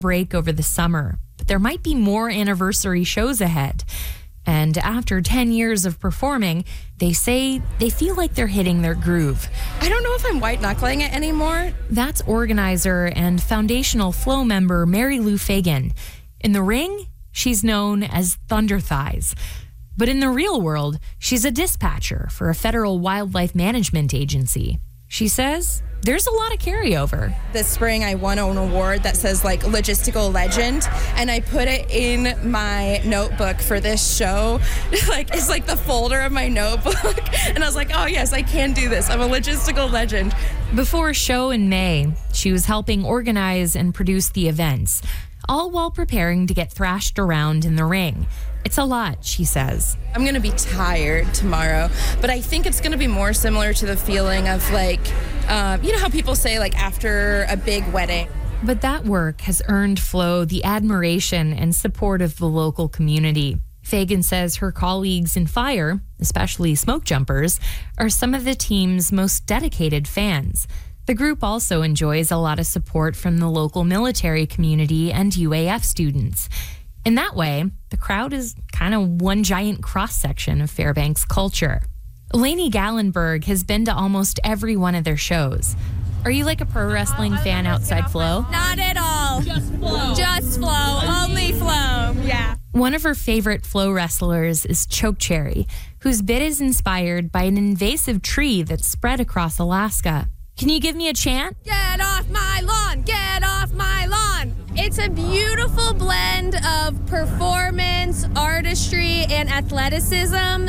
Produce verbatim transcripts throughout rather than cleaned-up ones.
break over the summer, but there might be more anniversary shows ahead. And after ten years of performing, they say they feel like they're hitting their groove. I don't know if I'm white-knuckling it anymore. That's organizer and foundational Flow member Mary Lou Fagan. In the ring, she's known as Thunder Thighs. But in the real world, she's a dispatcher for a federal wildlife management agency. She says there's a lot of carryover. This spring, I won an award that says, like, logistical legend, and I put it in my notebook for this show. Like, it's like the folder of my notebook. And I was like, oh, yes, I can do this. I'm a logistical legend. Before a show in May, she was helping organize and produce the events, all while preparing to get thrashed around in the ring. It's a lot, she says. I'm going to be tired tomorrow, but I think it's going to be more similar to the feeling of, like, uh, you know how people say, like, after a big wedding. But that work has earned Flo the admiration and support of the local community. Fagan says her colleagues in Fire, especially Smoke Jumpers, are some of the team's most dedicated fans. The group also enjoys a lot of support from the local military community and U A F students. In that way, the crowd is kind of one giant cross-section of Fairbanks culture. Lainey Gallenberg has been to almost every one of their shows. Are you like a pro wrestling fan outside Flow? Not at all. Just Flow. Just Flow. Only Flow. Yeah. One of her favorite Flow wrestlers is Choke Cherry, whose bit is inspired by an invasive tree that's spread across Alaska. Can you give me a chant? Get off my lawn! Get off my lawn! It's a beautiful blend of performance, artistry, and athleticism,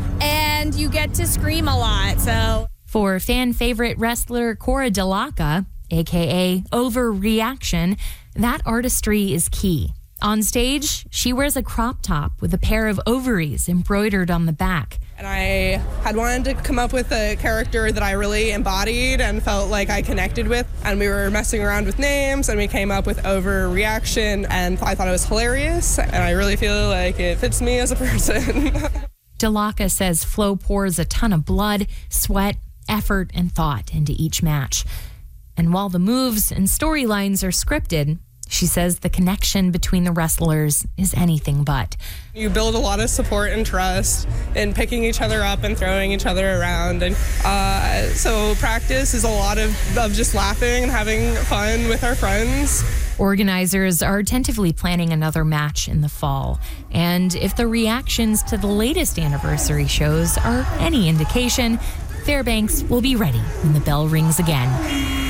and you get to scream a lot, so... For fan favorite wrestler Cora Delaka, aka Overreaction, that artistry is key. On stage, she wears a crop top with a pair of ovaries embroidered on the back. And I had wanted to come up with a character that I really embodied and felt like I connected with. And we were messing around with names, and we came up with Overreaction, and I thought it was hilarious. And I really feel like it fits me as a person. Delaka says Flo pours a ton of blood, sweat, effort, and thought into each match. And while the moves and storylines are scripted, she says the connection between the wrestlers is anything but. You build a lot of support and trust in picking each other up and throwing each other around. And uh, so practice is a lot of, of just laughing and having fun with our friends. Organizers are tentatively planning another match in the fall. And if the reactions to the latest anniversary shows are any indication, Fairbanks will be ready when the bell rings again.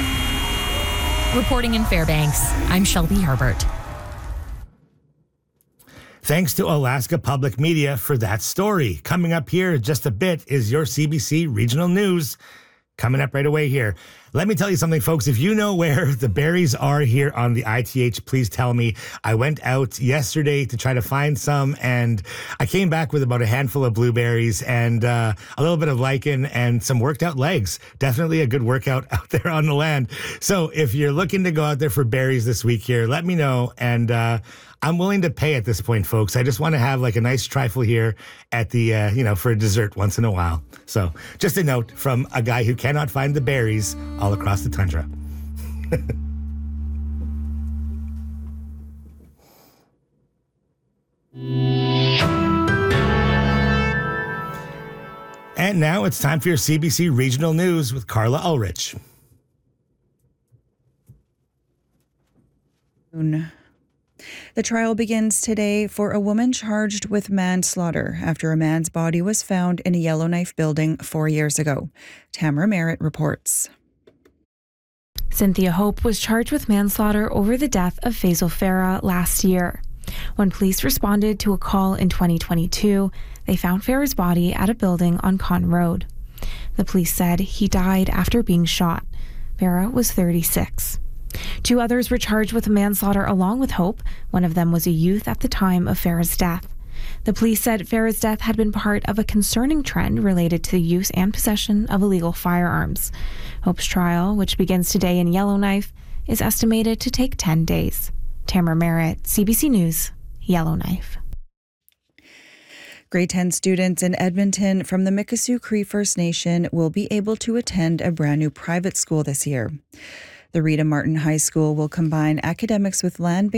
Reporting in Fairbanks, I'm Shelby Herbert. Thanks to Alaska Public Media for that story. Coming up here in just a bit is your C B C Regional News. Coming up right away here. Let me tell you something, folks. If you know where the berries are here on the I T H, please tell me. I went out yesterday to try to find some, and I came back with about a handful of blueberries and uh, a little bit of lichen and some worked out legs. Definitely a good workout out there on the land. So if you're looking to go out there for berries this week here, let me know. And uh, I'm willing to pay at this point, folks. I just want to have like a nice trifle here at the, uh, you know, for a dessert once in a while. So just a note from a guy who cannot find the berries all across the tundra. And now it's time for your C B C Regional News with Carla Ulrich. The trial begins today for a woman charged with manslaughter after a man's body was found in a Yellowknife building four years ago. Tamara Merritt reports. Cynthia Hope was charged with manslaughter over the death of Faisal Farah last year. When police responded to a call in twenty twenty-two, they found Farah's body at a building on Con Road. The police said he died after being shot. Farah was thirty-six. Two others were charged with manslaughter along with Hope. One of them was a youth at the time of Farah's death. The police said Farah's death had been part of a concerning trend related to the use and possession of illegal firearms. Hope's trial, which begins today in Yellowknife, is estimated to take ten days. Tamara Merritt, C B C News, Yellowknife. Grade ten students in Edmonton from the Mikisew Cree First Nation will be able to attend a brand new private school this year. The Rita Martin High School will combine academics with land-based